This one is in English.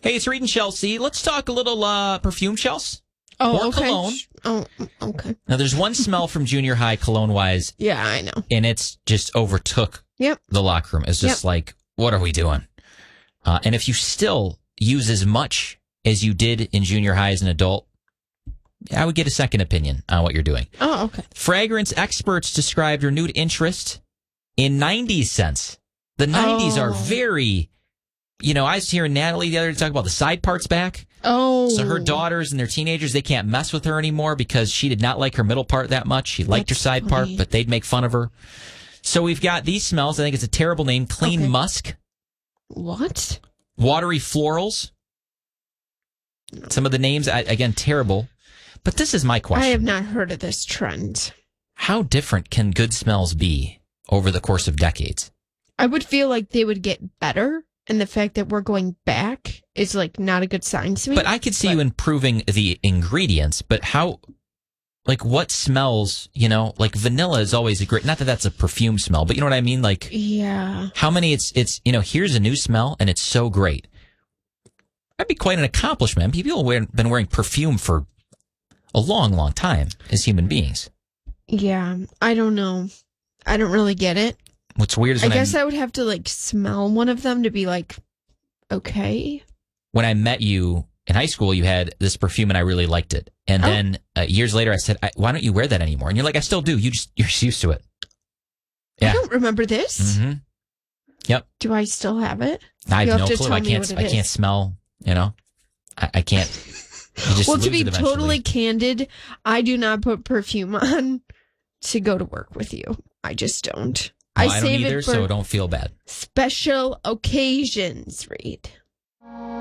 Hey, it's Reed and Chelsea. Let's talk a little perfume, Chelsea. Oh, or okay. cologne. Oh, okay. Now, there's one smell from junior high cologne-wise. Yeah, I know. And it's just overtook the locker room. It's just like, what are we doing? And if you still use as much as you did in junior high as an adult, I would get a second opinion on what you're doing. Oh, okay. Fragrance experts described renewed interest in 90s scents. The 90s are very, I was hearing Natalie the other day talk about the side parts back. Oh. So her daughters and their teenagers, they can't mess with her anymore because she did not like her middle part that much. She liked her side part, but they'd make fun of her. So we've got these smells. I think it's a terrible name. Clean musk. What? Watery florals. Some of the names, again, terrible. But this is my question. I have not heard of this trend. How different can good smells be over the course of decades? I would feel like they would get better, and the fact that we're going back is like not a good sign to me. But I could see you improving the ingredients, but how, like what smells, like vanilla is always a great, not that that's a perfume smell, but you know what I mean? Like, yeah. How many it's, here's a new smell and it's so great. That'd be quite an accomplishment. People have been wearing perfume for a long, long time as human beings. Yeah, I don't know. I don't really get it. What's weird is I guess I would have to like smell one of them to be like, okay. When I met you in high school, you had this perfume and I really liked it. And then years later, I said, why don't you wear that anymore? And you're like, I still do. You're just used to it. Yeah. I don't remember this. Mm-hmm. Yep. Do I still have it? I have no clue. I can't smell, I can't. Well, to be totally candid, I do not put perfume on to go to work with you. I just don't. I save don't either, it for so don't feel bad. Special occasions, Reed.